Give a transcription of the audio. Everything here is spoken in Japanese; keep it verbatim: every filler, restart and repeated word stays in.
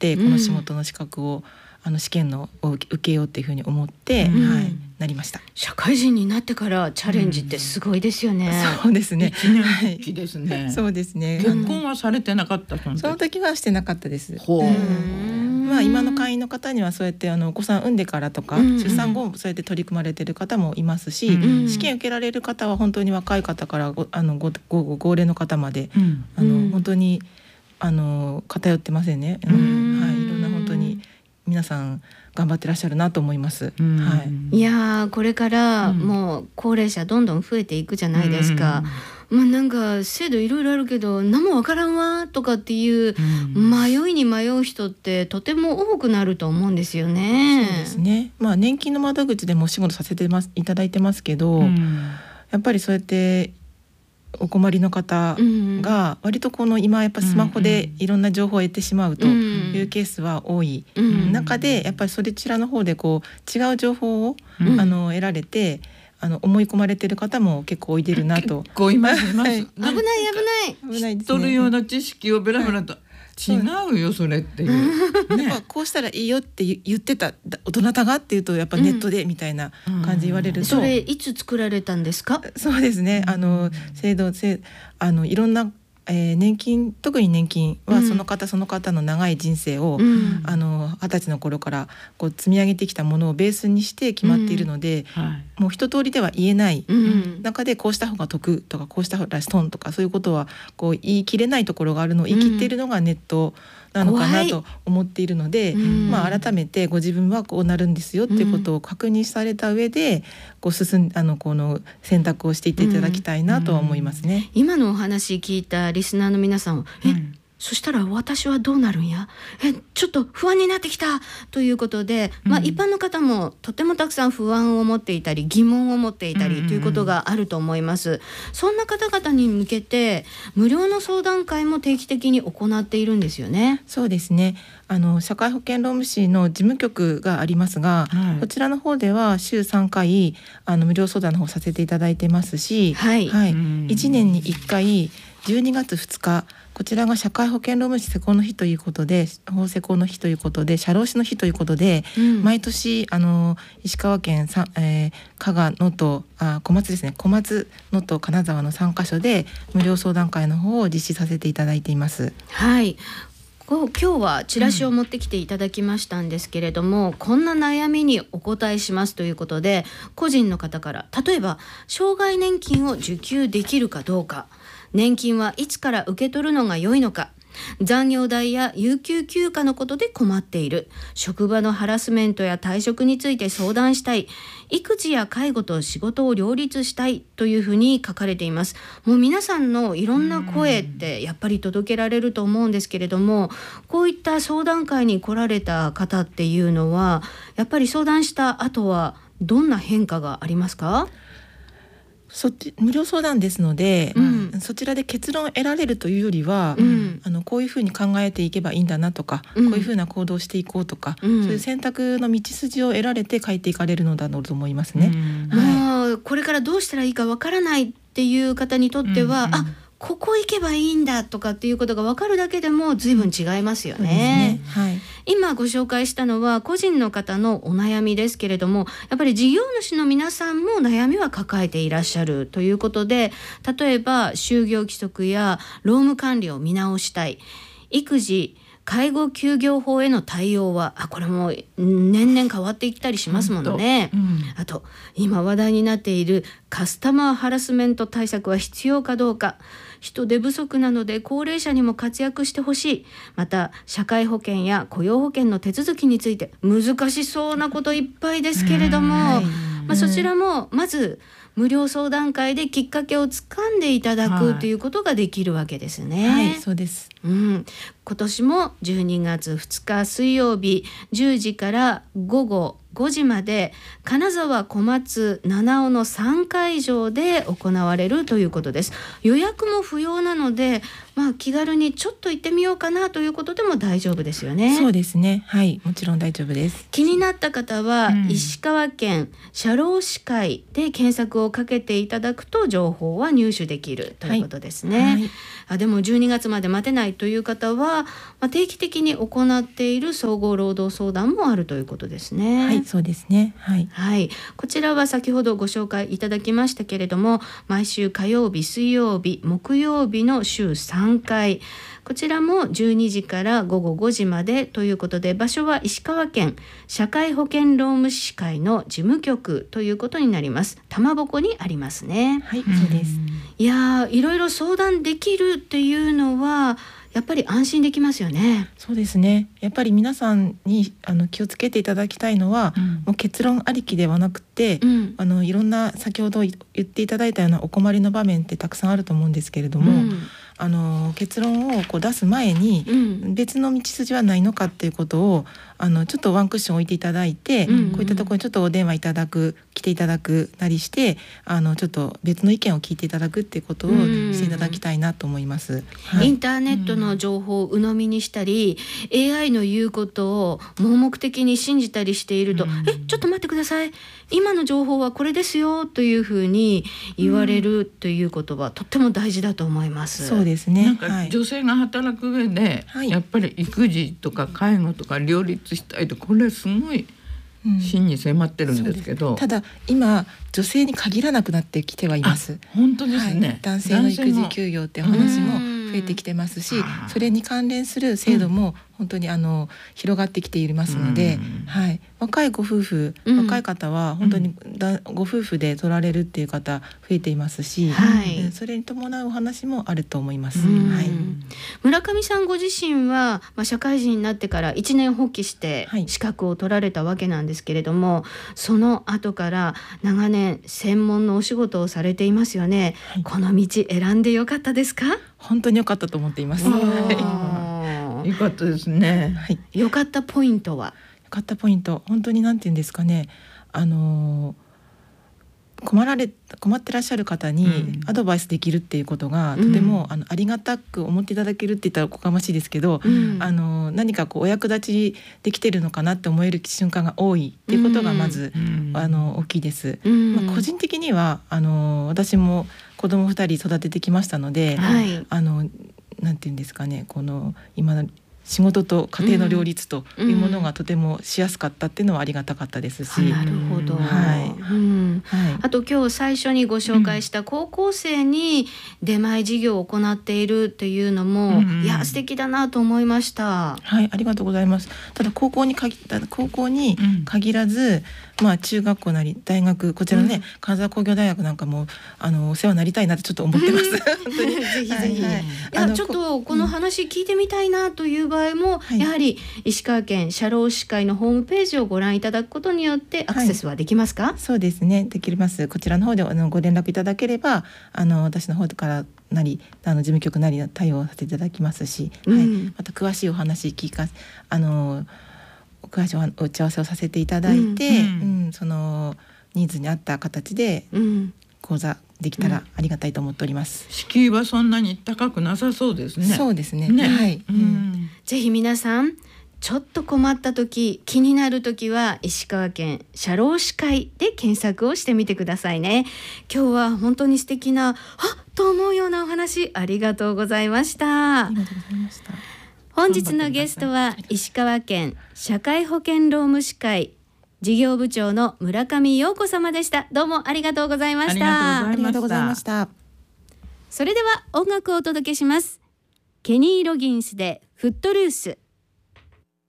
この仕事の資格を、あの試験のを受けようっていうふうに思って、 うんはい、なりました。 社会人になってからチャレンジってすごいですよね。 うん、そうですね。 一年発起ですね。 はい、そうですね。 結婚はされてなかった？その時、 その時はしてなかったです。 ほう、 うんまあ、今の会員の方にはそうやってあのお子さん産んでからとか、 うん出産後もそうやって取り組まれている方もいますし、 うん試験受けられる方は本当に若い方からごあのごごご高齢の方まで、 うんあの、 うん本当にあの偏ってませんね。 うんうんはい、いろんな本当に皆さん頑張ってらっしゃるなと思います。 うんはい。 いやーこれからうんもう高齢者どんどん増えていくじゃないですか。まあ、なんか制度いろいろあるけど何もわからんわとかっていううん迷いに迷う人ってとても多くなると思うんですよね。 そうですね。まあ年金の窓口でもお仕事させてますいただいてますけど、 うんやっぱりそうやってお困りの方うんが割とこの今やっぱスマホでいろんな情報を得てしまうというケースは多いうん中で、やっぱりそちらの方でこう違う情報を、 うんあの得られて、あの思い込まれている方も結構おいでるなと。 結構いますいます、 はい危ない危ない危ないです取るようね。 な知識をベラベラと、違うよそれっていう、 やっぱこうしたらいいよって言ってたどなたがっていうとやっぱネットでみたいな感じ言われると、 それいつ作られたんですか？ そうですね。あの制度制あのいろんな、えー年金、特に年金はその方、その方の長い人生を、 うんあの二十歳の頃からこう積み上げてきたものをベースにして決まっているので、 はいもう一通りでは言えないうん中でこうした方が得とかこうした方が損とかそういうことはこう言い切れないところがあるのを言い切っているのがネットなのかなと思っているので、 うんまあ、改めてご自分はこうなるんですよっていうことを確認された上でこう進んあのこの選択をしていっていただきたいなとは思いますね。 今のお話聞いたリスナーの皆さんは、え、 うんそしたら私はどうなるんや、えちょっと不安になってきたということで、まあ、 うん一般の方もとてもたくさん不安を持っていたり疑問を持っていたりうんということがあると思います。そんな方々に向けて無料の相談会も定期的に行っているんですよね。 そうですね。あの社会保険労務士の事務局がありますが、 はいこちらの方では週さんかいあの無料相談の方させていただいてますし、 はいうんいちねんにいっかいじゅうにがつふつかこちらが社会保険労務士施行の日ということで法施行の日ということで社労士の日ということで、 うん毎年あの石川県さ、えー、加賀能登あ小松ですね小松能登金沢のさんかしょで無料相談会の方を実施させていただいています。 はいこう今日はチラシを持ってきていただきましたんですけれども、うん、こんな悩みにお答えしますということで個人の方から例えば障害年金を受給できるかどうか、年金はいつから受け取るのが良いのか、残業代や有給休暇のことで困っている、職場のハラスメントや退職について相談したい、育児や介護と仕事を両立したいというふうに書かれています。もう皆さんのいろんな声ってやっぱり届けられると思うんですけれども、こういった相談会に来られた方っていうのはやっぱり相談した後はどんな変化がありますか？ そっち無料相談ですので、 うんそちらで結論を得られるというよりは、 うんあのこういうふうに考えていけばいいんだなとか、 うんこういうふうな行動をしていこうとか、 うんそういう選択の道筋を得られて書いていかれるのだろうと思いますね。 うんはいもうこれからどうしたらいいかわからないっていう方にとっては、 うんうんあここ行けばいいんだとかっていうことが分かるだけでも随分違いますよそうですね。 ね。はい。 今ご紹介したのは個人の方のお悩みですけれども、やっぱり事業主の皆さんも悩みは抱えていらっしゃるということで、例えば就業規則や労務管理を見直したい、育児介護休業法への対応はあこれも年々変わっていったりしますものね。 うんあと今話題になっているカスタマーハラスメント対策は必要かどうか、人手不足なので高齢者にも活躍してほしい、また社会保険や雇用保険の手続きについて難しそうなこといっぱいですけれども、 はいまあ、そちらもまず無料相談会できっかけをつかんでいただはいくということができるわけですね。 はい、そうです。 うん、今年もじゅうにがつふつか水曜日じゅうじから午後ごじまで金沢、小松、七尾のさんかいじょうで行われるということです。予約も不要なので、まあ、気軽にちょっと行ってみようかなということでも大丈夫ですよね。 そうですね、はい、もちろん大丈夫です。 気になった方は、 うん石川県社労士会で検索をかけていただくと情報は入手できるということですね、 はいはい、 あでもじゅうにがつまで待てないという方は、まあ、定期的に行っている総合労働相談もあるということですね。 はい、そうですね、はい、 はい、こちらは先ほどご紹介いただきましたけれども、毎週火曜日、水曜日、木曜日の週さんかい、こちらもじゅうにじからごごごじまでということで、場所は石川県社会保険労務士会の事務局ということになります。玉鉾にありますね。 はい、そうです。 いやー、いろいろ相談できるっていうのはやっぱり安心できますよね。 そうですね、やっぱり皆さんにあの気をつけていただきたいのは、 うんもう結論ありきではなくて、 うんあのいろんな先ほど言っていただいたようなお困りの場面ってたくさんあると思うんですけれども、 うんあの結論をこう出す前に、 うん別の道筋はないのかっていうことをあのちょっとワンクッション置いていただいて、 うんこういったところにちょっとお電話いただく来ていただくなりして、あのちょっと別の意見を聞いていただくっていうことをしていただきたいなと思います、はいインターネットの情報を鵜呑みにしたり、うん、エーアイ の言うことを盲目的に信じたりしていると、うん、えちょっと待ってください、今の情報はこれですよというふうに言われるということはとっても大事だと思います。 そうですね、 なんかはい、 女性が働く上で、 はい、 やっぱり育児とか介護とか両立したいと、これすごい真に迫ってるんですけど、 うん、ただ今女性に限らなくなってきてはいます。 本当ですね、 はい、男性の育児休業ってお話も増えてきてますし、それに関連する制度も本当にあの広がってきていますので、はい、若いご夫婦、若い方は本当にだご夫婦で取られるっていう方増えていますし、はい、それに伴うお話もあると思います、はい、 村上さんご自身は、まあ、社会人になってから一年発起して資格を取られたわけなんですけれども、はい、その後から長年専門のお仕事をされていますよね、はい、この道選んでよかったですか？ 本当に良かったと思っています。 よかったですね、 はい、よかったポイントは？ よかったポイント、本当になんて言うんですかね、あの困られ困ってらっしゃる方にアドバイスできるっていうことが、うん、とてもあのありがたく思っていただけるって言ったらおこがましいですけど、うん、あの何かこうお役立ちできてるのかなって思える瞬間が多いっていうことがまず、うん、あの大きいです、うんまあ、個人的にはあの私も子供ふたり育ててきましたので、はい、あのなんていうんですかね、この今の仕事と家庭の両立というものがとてもしやすかったっていうのはありがたかったですし、 うん、なるほど、はいうんはい、あと今日最初にご紹介した高校生に出前授業を行っているっていうのも、うん、いや素敵だなと思いました。 はい、ありがとうございます。ただ高校に限った高校に限らず、うんまあ、中学校なり大学、こちらのね、うん、金沢工業大学なんかもあのお世話になりたいなってちょっと思ってます、うん、本当にぜひぜひ、はいはい、いやちょっとこの話聞いてみたいなという場合も、うん、やはり石川県社労士会のホームページをご覧いただくことによってアクセスはできますか？はい、 そうですね、できます。こちらの方であのご連絡いただければ、あの私の方からなりあの事務局なり対応させていただきますし、うんはい、また詳しいお話聞かあの詳しいお打ち合わせをさせていただいて、うんうんうん、そのニーズに合った形で講座できたらありがたいと思っております、 うん、敷居はそんなに高くなさそうですね。 そうですね、 ね、 はい、 うん、ぜひ皆さんちょっと困った時、気になる時は石川県社労士会で検索をしてみてくださいね。今日は本当に素敵な、あっと思うようなお話ありがとうございました。 ありがとうございました。 本日のゲストは石川県社会保険労務士会事業部長の村上陽子様でした。どうもありがとうございました。 ありがとうございました。 それでは音楽をお届けします。ケニー・ロギンスでフットルース。